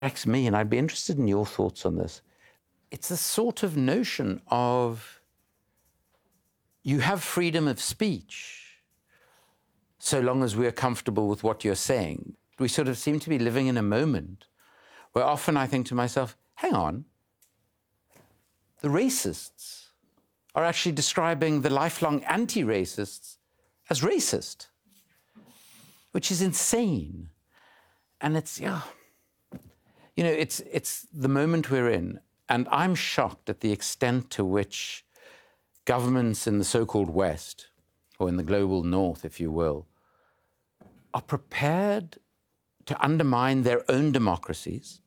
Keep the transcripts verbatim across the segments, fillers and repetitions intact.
strikes me, and I'd be interested in your thoughts on this. It's a sort of notion of you have freedom of speech so long as we're comfortable with what you're saying. We sort of seem to be living in a moment where often I think to myself, hang on, the racists are actually describing the lifelong anti-racists as racist, which is insane. And it's, yeah, you know, it's, it's the moment we're in. And I'm shocked at the extent to which governments in the so-called West, or in the global North, if you will, are prepared to undermine their own democracies,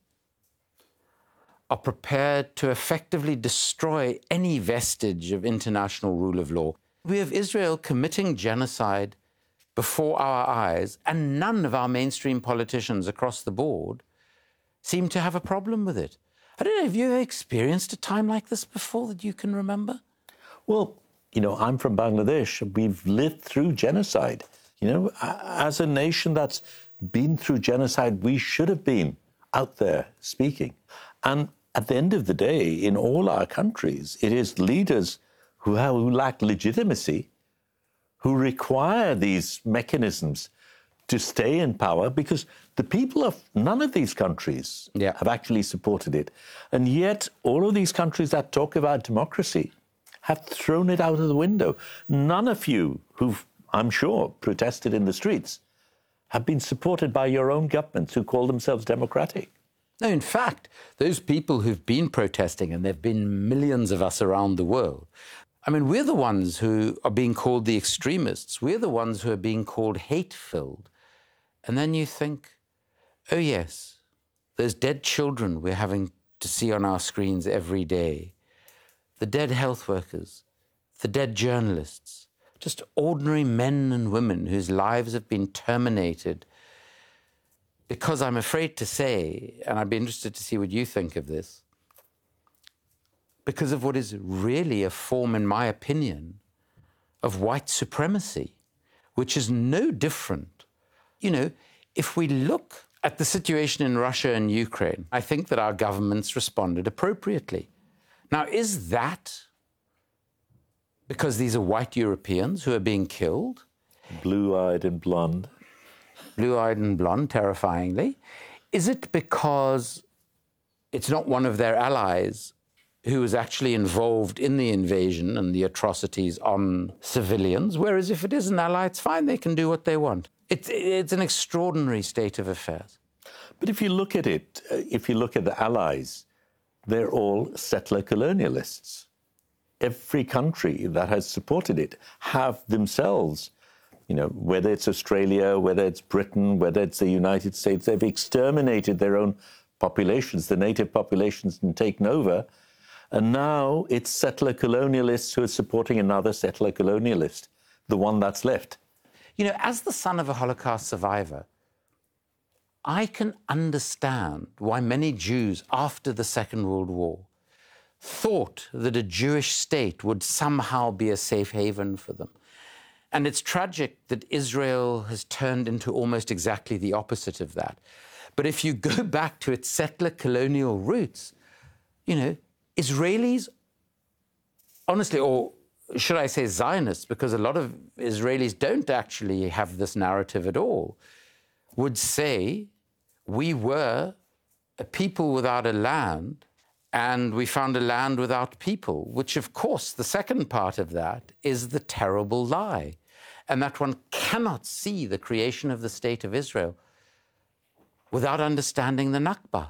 are prepared to effectively destroy any vestige of international rule of law. We have Israel committing genocide before our eyes, and none of our mainstream politicians across the board seem to have a problem with it. I don't know, have you ever experienced a time like this before that you can remember? Well, you know, I'm from Bangladesh. We've lived through genocide. You know, as a nation that's been through genocide, we should have been out there speaking. And at the end of the day, in all our countries, it is leaders who, have, who lack legitimacy who require these mechanisms to stay in power, because the people of none of these countries yeah. have actually supported it. And yet, all of these countries that talk about democracy have thrown it out of the window. None of you who've, I'm sure, protested in the streets have been supported by your own governments who call themselves democratic. No, in fact, those people who've been protesting, and there have been millions of us around the world, I mean, we're the ones who are being called the extremists. We're the ones who are being called hate-filled. And then you think, oh, yes, those dead children we're having to see on our screens every day, the dead health workers, the dead journalists, just ordinary men and women whose lives have been terminated because I'm afraid to say, and I'd be interested to see what you think of this, because of what is really a form, in my opinion, of white supremacy, which is no different. You know, if we look at the situation in Russia and Ukraine, I think that our governments responded appropriately. Now, is that because these are white Europeans who are being killed? Blue-eyed and blonde. Blue-eyed and blonde, terrifyingly. Is it because it's not one of their allies who was actually involved in the invasion and the atrocities on civilians, whereas if it is an ally, it's fine, they can do what they want. It's, it's an extraordinary state of affairs. But if you look at it, if you look at the allies, they're all settler colonialists. Every country that has supported it have themselves, you know, whether it's Australia, whether it's Britain, whether it's the United States, they've exterminated their own populations, the native populations, and taken over. And now it's settler colonialists who are supporting another settler colonialist, the one that's left. You know, as the son of a Holocaust survivor, I can understand why many Jews after the Second World War thought that a Jewish state would somehow be a safe haven for them. And it's tragic that Israel has turned into almost exactly the opposite of that. But if you go back to its settler colonial roots, you know, Israelis, honestly, or should I say Zionists, because a lot of Israelis don't actually have this narrative at all, would say we were a people without a land and we found a land without people, which, of course, the second part of that is the terrible lie, and that one cannot see the creation of the State of Israel without understanding the Nakba.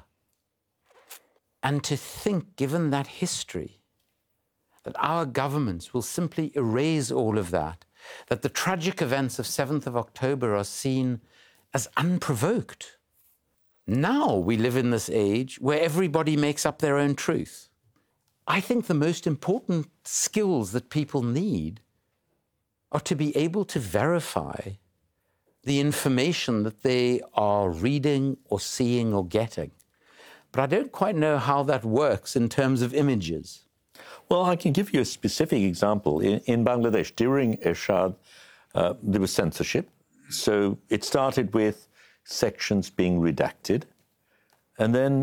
And to think, given that history, that our governments will simply erase all of that, that the tragic events of seventh of October are seen as unprovoked. Now we live in this age where everybody makes up their own truth. I think the most important skills that people need are to be able to verify the information that they are reading or seeing or getting. But I don't quite know how that works in terms of images. Well, I can give you a specific example. In, in Bangladesh, during Ershad, uh, there was censorship. So it started with sections being redacted. And then